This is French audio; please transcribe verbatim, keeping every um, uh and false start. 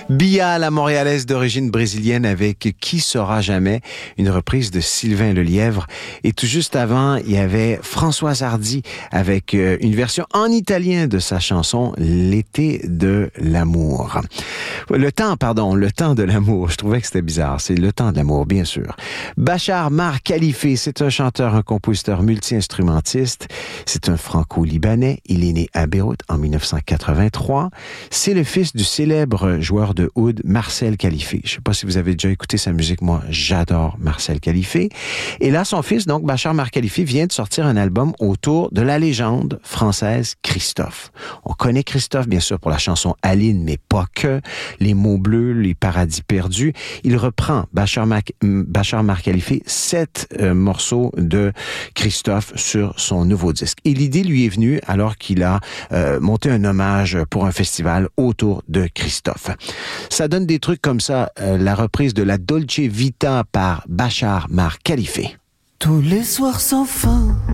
Bia, la Montréalaise d'origine brésilienne avec Qui sera jamais, une reprise de Sylvain Lelièvre. Et tout juste avant, il y avait Françoise Hardy avec une version en italien de sa chanson L'été de l'amour. Le temps, pardon, le temps de l'amour. Je trouvais que c'était bizarre. C'est le temps de l'amour, bien sûr. Bachar Mar Khalife, c'est un chanteur, un compositeur multi-instrumentiste. C'est un franco-libanais. Il est né à Beyrouth en dix-neuf cent quatre-vingt-trois. C'est le fils du célèbre joueur de oud Marcel Khalife. Je ne sais pas si vous avez déjà écouté sa musique. Moi, j'adore Marcel Khalife. Et là, son fils, donc Bachar Mar Khalife, vient de sortir un album autour de la légende française Christophe. On connaît Christophe, bien sûr, pour la chanson Aline, mais pas que. Les mots bleus, les paradis perdus. Il reprend, Bachar Mar, Bachar Mar Khalife, sept euh, morceaux de Christophe sur son nouveau disque. Et l'idée lui est venue alors qu'il a euh, monté un hommage pour un festival autour de Christophe. Ça donne des trucs comme ça, euh, la reprise de la Dolce Vita par Bachar Mar Khalife. Tous les soirs sans fin,